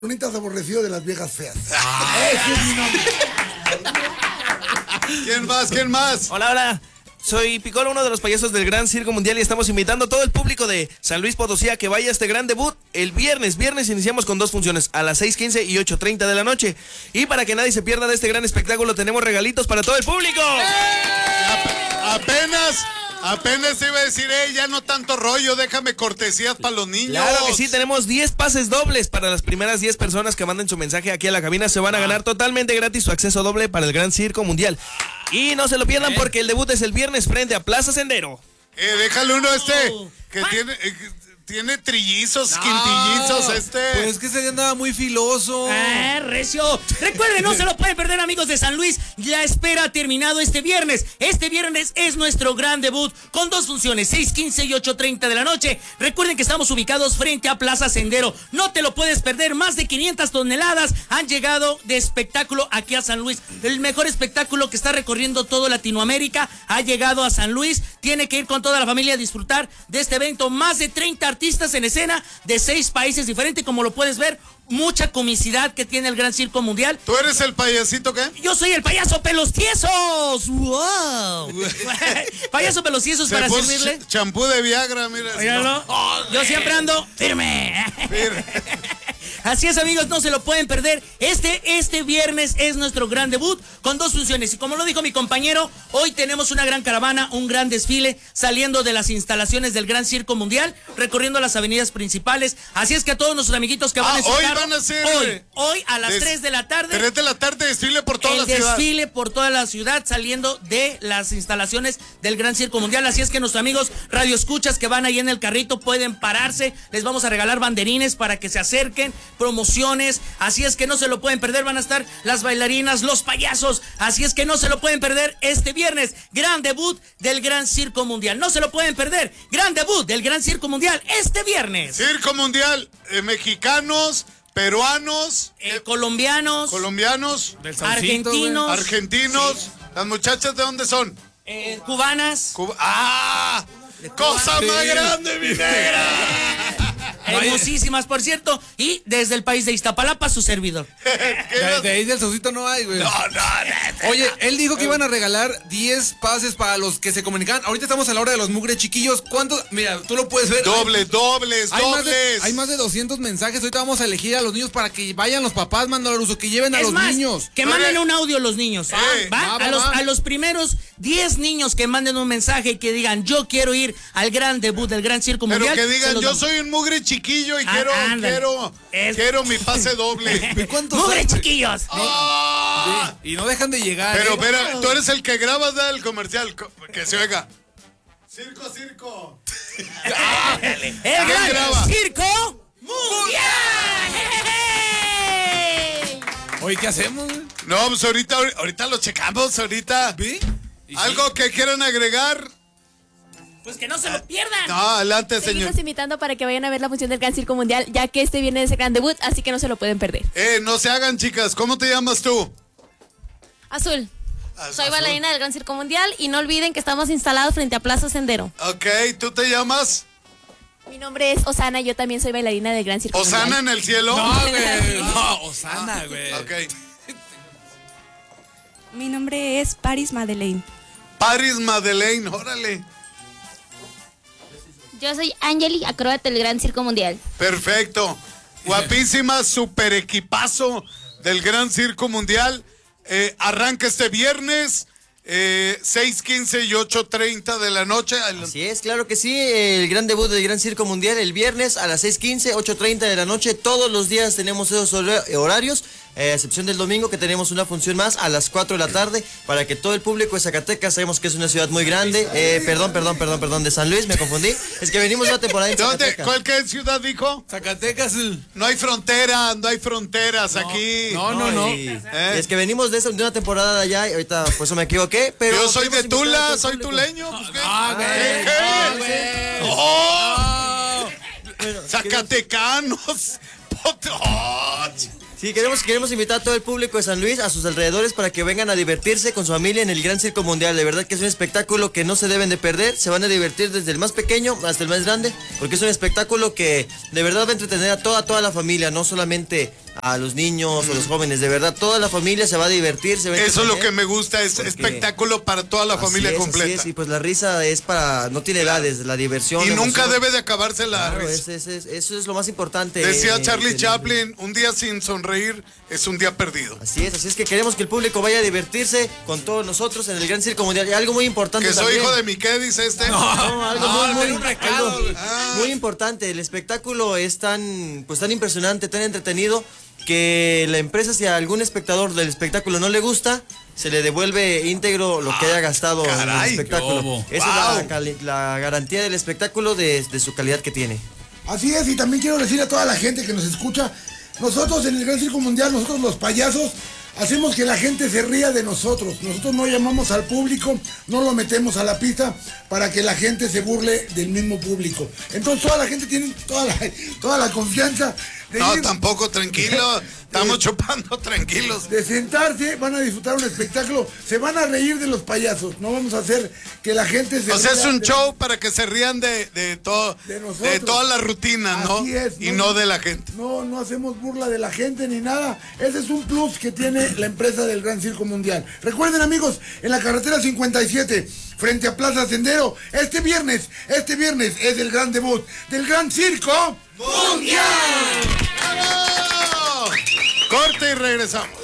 Bonitas aborrecido de las viejas feas. Ese es mi nombre. ¿Quién más? Hola. Soy Piccolo, uno de los payasos del Gran Circo Mundial, y estamos invitando a todo el público de San Luis Potosí a que vaya a este gran debut el viernes. Viernes iniciamos con 2 funciones, a las 6:15 y 8:30 de la noche. Y para que nadie se pierda de este gran espectáculo, tenemos regalitos para todo el público. Apenas iba a decir, ya no tanto rollo, déjame cortesías para los niños. Claro que sí, tenemos 10 pases dobles para las primeras 10 personas que manden su mensaje aquí a la cabina. Se van a ganar totalmente gratis su acceso doble para el Gran Circo Mundial. Y no se lo pierdan porque el debut es el viernes frente a Plaza Sendero. Déjale uno que tiene trillizos, quintillizos Pues es que ese día andaba muy filoso. Recio. Recuerden, no se lo pueden perder, amigos de San Luis. La espera ha terminado este viernes. Este viernes es nuestro gran debut con 2 funciones, 6:15 y 8:30 de la noche. Recuerden que estamos ubicados frente a Plaza Sendero. No te lo puedes perder. Más de 500 toneladas han llegado de espectáculo aquí a San Luis. El mejor espectáculo que está recorriendo todo Latinoamérica ha llegado a San Luis. Tiene que ir con toda la familia a disfrutar de este evento. Más de 30 artistas en escena de 6 países diferentes, como lo puedes ver. Mucha comicidad que tiene el Gran Circo Mundial. ¿Tú eres el payasito qué? Yo soy el payaso Pelos Tiesos. ¡Wow! Payaso Pelos Tiesos para servirle. Champú de Viagra, mira. Míralo. Yo siempre ando firme. Así es, amigos, no se lo pueden perder. Este viernes es nuestro gran debut con 2 funciones. Y como lo dijo mi compañero, hoy tenemos una gran caravana, un gran desfile saliendo de las instalaciones del Gran Circo Mundial, recorriendo las avenidas principales. Así es que a todos nuestros amiguitos que van a estar hoy van a hacer hoy a las 3 de la tarde. 3 de la tarde, desfile por toda la ciudad. El desfile por toda la ciudad saliendo de las instalaciones del Gran Circo Mundial. Así es que nuestros amigos radioescuchas que van ahí en el carrito pueden pararse. Les vamos a regalar banderines para que se acerquen, promociones. Así es que no se lo pueden perder. Van a estar las bailarinas, los payasos. Así es que no se lo pueden perder este viernes. Gran debut del Gran Circo Mundial. No se lo pueden perder. Gran debut del Gran Circo Mundial este viernes. Circo Mundial, mexicanos, peruanos, colombianos, argentinos. Sí. ¿Las muchachas de dónde son? Cubanas. ¡Cosa más grande, mi negra! Hermosísimas, por cierto. Y desde el país de Iztapalapa, su servidor. De ahí del Saucito no hay, güey. No. Oye, él dijo que iban a regalar 10 pases para los que se comunican. Ahorita estamos a la hora de los mugre chiquillos. ¿Cuántos? Mira, tú lo puedes ver. Dobles. Hay más de 200 mensajes. Ahorita vamos a elegir a los niños para que vayan los papás, Mandaluso, que lleven a los niños. Que manden un audio los niños. A los primeros 10 niños que manden un mensaje y que digan, yo quiero ir al gran debut del Gran Circo Mundial. Pero que digan, yo soy un mugre chiquillo y quiero mi pase doble. ¡Mugre chiquillos! Y no dejan de llegar. Pero, espera, tú eres el que grabas del comercial, que se oiga. Circo. ¡El Gran Circo Mundial! Oye, ¿qué hacemos? No, pues ahorita lo checamos, ahorita. ¿Sí? ¿Algo que quieran agregar? Pues que no se lo pierdan. No, adelante, señor. Seguimos invitando para que vayan a ver la función del Gran Circo Mundial, ya que este viene ese gran debut, así que no se lo pueden perder. No se hagan, chicas. ¿Cómo te llamas tú? Azul. Soy bailarina del Gran Circo Mundial y no olviden que estamos instalados frente a Plaza Sendero. Ok, ¿tú te llamas? Mi nombre es Osana y yo también soy bailarina del Gran Circo Mundial. ¿Osana en el cielo? No, güey. No, Osana, güey. Ok. Mi nombre es Paris Madeleine. Paris Madeleine, órale. Yo soy Angeli, acróbata del Gran Circo Mundial. Perfecto. Guapísima, super equipazo del Gran Circo Mundial. Arranca este viernes, 6:15 y 8:30 de la noche. Así es, claro que sí. El gran debut del Gran Circo Mundial el viernes a las 6:15, 8:30 de la noche. Todos los días tenemos esos horarios. A excepción del domingo, que tenemos una función más a las 4 de la tarde para que todo el público de Zacatecas, sabemos que es una ciudad muy grande, perdón, de San Luis, me confundí, es que venimos de una temporada en Zacatecas. ¿Cuál qué ciudad dijo? Zacatecas. No hay fronteras aquí. No. Es que venimos de una temporada de allá y ahorita por eso me equivoqué, pero... Yo soy de Tula, soy tuleño. Zacatecanos. Sí, queremos invitar a todo el público de San Luis, a sus alrededores, para que vengan a divertirse con su familia en el Gran Circo Mundial. De verdad que es un espectáculo que no se deben de perder. Se van a divertir desde el más pequeño hasta el más grande, porque es un espectáculo que de verdad va a entretener a toda la familia, no solamente a los niños o los jóvenes. De verdad, toda la familia se va a divertir. Se va a Eso es lo entretener, que me gusta, es espectáculo para toda la familia completa. Así es, y pues la risa es para, no tiene edades, la diversión. Y la nunca emoción. debe de acabarse la Claro, risa. eso es lo más importante. Decía Charlie Chaplin, un día sin sonreír es un día perdido. Así es que queremos que el público vaya a divertirse con todos nosotros en el Gran Circo Mundial. Y algo muy importante Que soy también. hijo de mi, ¿qué dice este? No, algo tiene un recado, algo güey. muy importante. El espectáculo es tan impresionante, tan entretenido, que la empresa, si a algún espectador del espectáculo no le gusta, se le devuelve íntegro lo que haya gastado en el caray, espectáculo. qué bobo. Esa es la garantía del espectáculo de su calidad que tiene. Así es, y también quiero decir a toda la gente que nos escucha, nosotros en el Gran Circo Mundial, nosotros los payasos, hacemos que la gente se ría de nosotros. Nosotros no llamamos al público, no lo metemos a la pista para que la gente se burle del mismo público. Entonces toda la gente tiene toda la confianza de No, ir, tampoco, tranquilo. Estamos chupando tranquilos. de sentarse, van a disfrutar un espectáculo, se van a reír de los payasos. No vamos a hacer que la gente se O sea, ría es un de- show para que se rían de todo, De nosotros. de toda la rutina, ¿no? Así es, Y no de la gente. No hacemos burla de la gente ni nada. Ese es un plus que tiene la empresa del Gran Circo Mundial. Recuerden, amigos, en la carretera 57, frente a Plaza Sendero, este viernes es el gran debut del Gran Circo ¡Bravo! Corte y regresamos.